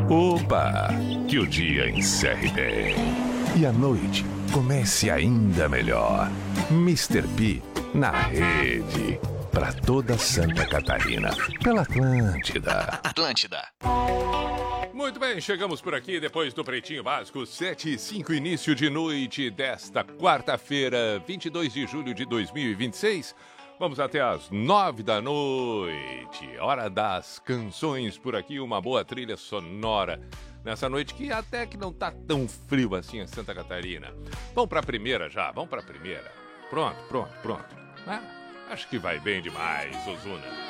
Opa, que o dia encerre bem e a noite comece ainda melhor. Mr. P na rede, pra toda Santa Catarina, pela Atlântida. Muito bem, chegamos por aqui depois do Pretinho Básico, 7h05, início de noite desta quarta-feira, 22 de julho de 2026. Vamos até às 9 da noite, hora das canções por aqui, uma boa trilha sonora nessa noite que até que não tá tão frio assim em Santa Catarina. Vamos pra primeira já, vamos pra primeira. Pronto. Acho que vai bem demais, Ozuna.